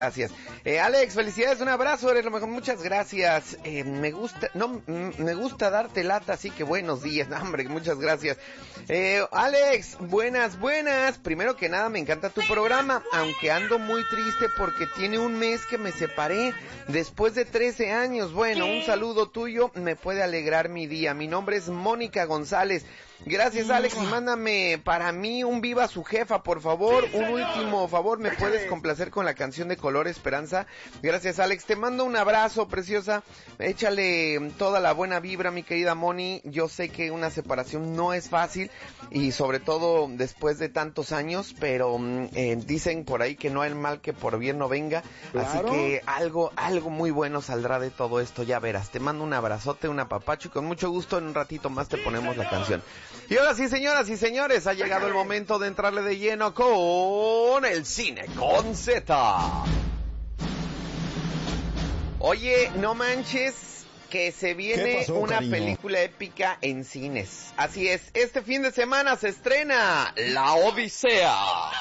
Gracias. Alex, felicidades, un abrazo, eres lo mejor, muchas gracias. Me gusta darte lata, así que buenos días, no, hombre, muchas gracias. Alex, buenas. Primero que nada, me encanta tu programa, aunque ando muy triste porque tiene un mes que me separé después de 13 años. Bueno, un saludo tuyo me puede alegrar mi día. Mi nombre es Mónica González. Gracias, Alex, y mándame para mí un viva su jefa, por favor. Un último favor, ¿me puedes complacer con la canción de Color Esperanza? Gracias, Alex, te mando un abrazo, preciosa. Échale toda la buena vibra, mi querida Moni. Yo sé que una separación no es fácil, y sobre todo después de tantos años, pero dicen por ahí que no hay mal que por bien no venga. Claro. Así que algo muy bueno saldrá de todo esto, ya verás. Te mando un abrazote, un apapacho, y con mucho gusto en un ratito más te ponemos la canción. Y ahora sí, señoras y señores, ha llegado el momento de entrarle de lleno con el Cine con Z. Oye, no manches que se viene una película épica en cines. Así es, este fin de semana se estrena La Odisea.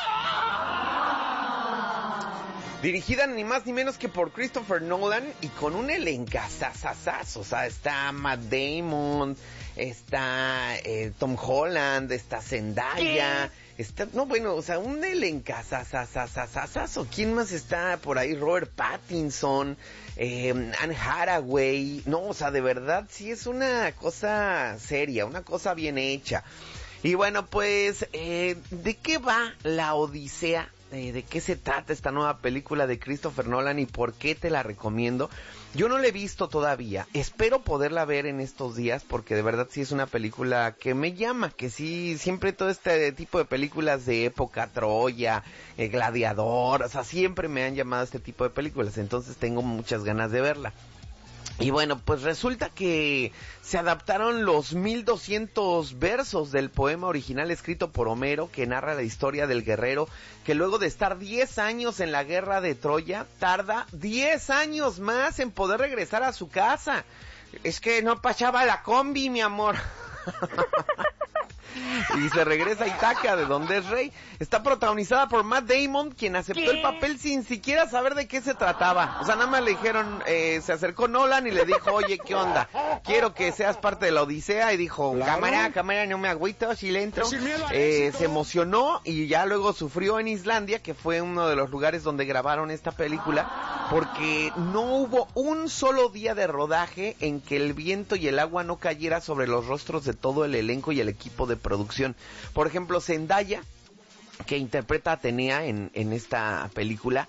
Dirigida ni más ni menos que por Christopher Nolan y con un elencazazazazo. O sea, está Matt Damon, está Tom Holland, está Zendaya, está, no, bueno, o sea, un elencazazazazazo. ¿Quién más está por ahí? Robert Pattinson, Anne Hathaway. No, o sea, de verdad, sí es una cosa seria, una cosa bien hecha. Y bueno, pues, ¿de qué va La Odisea? ¿De qué se trata esta nueva película de Christopher Nolan y por qué te la recomiendo? Yo no la he visto todavía, espero poderla ver en estos días porque de verdad sí es una película que me llama, que sí, siempre todo este tipo de películas de época, Troya, Gladiador, o sea, siempre me han llamado este tipo de películas, entonces tengo muchas ganas de verla. Y bueno, pues resulta que se adaptaron los 1200 versos del poema original escrito por Homero, que narra la historia del guerrero que luego de estar 10 años en la guerra de Troya, tarda 10 años más en poder regresar a su casa. Es que no pasaba la combi, mi amor. Y se regresa a Ítaca, de donde es rey. Está protagonizada por Matt Damon, quien aceptó el papel sin siquiera saber de qué se trataba. O sea, nada más le dijeron, se acercó Nolan y le dijo, oye, ¿qué onda? Quiero que seas parte de la Odisea. Y dijo, cámara, no me agüito, si le entro. Se emocionó y ya luego sufrió en Islandia, que fue uno de los lugares donde grabaron esta película, porque no hubo un solo día de rodaje en que el viento y el agua no cayera sobre los rostros de todo el elenco y el equipo de producción. Por ejemplo, Zendaya, que interpreta a Atenea en esta película,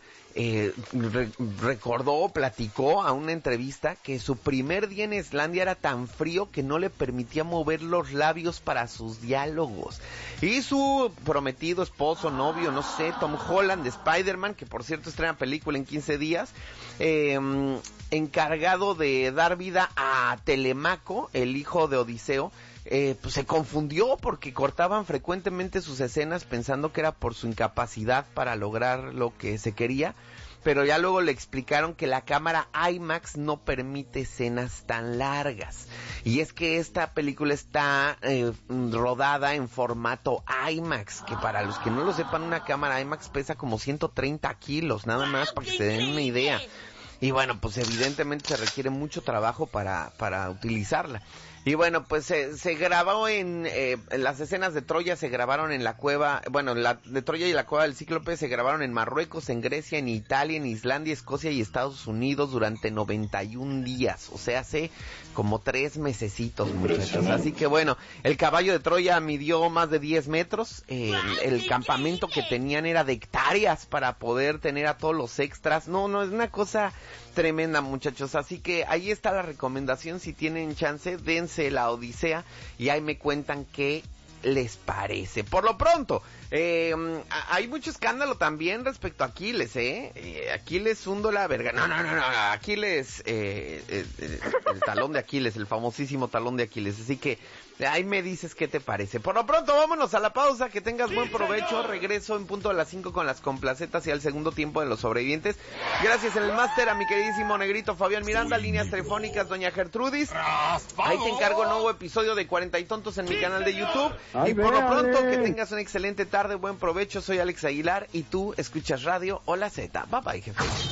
platicó a una entrevista que su primer día en Islandia era tan frío que no le permitía mover los labios para sus diálogos. Y su prometido, esposo, novio, no sé, Tom Holland de Spider-Man, que por cierto estrena película en 15 días, encargado de dar vida a Telemaco, el hijo de Odiseo, pues se confundió porque cortaban frecuentemente sus escenas pensando que era por su incapacidad para lograr lo que se quería, pero ya luego le explicaron que la cámara IMAX no permite escenas tan largas, y es que esta película está rodada en formato IMAX, que para los que no lo sepan, una cámara IMAX pesa como 130 kilos, nada más para que se den una idea. Y bueno, pues evidentemente se requiere mucho trabajo para utilizarla. Y bueno, pues se grabó en las escenas de Troya se grabaron en la cueva, bueno, la de Troya y la cueva del Cíclope se grabaron en Marruecos, en Grecia, en Italia, en Islandia, Escocia y Estados Unidos durante 91 días, o sea, hace como 3 mesecitos, muchachos. Así que bueno, el caballo de Troya midió más de 10 metros, el campamento que tenían era de hectáreas para poder tener a todos los extras. No, es una cosa tremenda, muchachos, así que ahí está la recomendación, si tienen chance, dense La Odisea y ahí me cuentan qué les parece. Por lo pronto, hay mucho escándalo también respecto a Aquiles, Aquiles hundo la verga. No, Aquiles, el talón de Aquiles, el famosísimo talón de Aquiles, así que ahí me dices qué te parece. Por lo pronto, vámonos a la pausa, que tengas buen provecho. Regreso en punto a las 5 con las complacetas y al segundo tiempo de Los Sobrevivientes. Gracias en el máster a mi queridísimo negrito Fabián Miranda, líneas telefónicas doña Gertrudis. Ahí te encargo nuevo episodio de 40 y Tontos en mi canal de YouTube. Ay, y por lo pronto, véale. que tengas una excelente tarde, buen provecho. Soy Alex Aguilar y tú escuchas Radio Hola Z. Bye bye, jefe.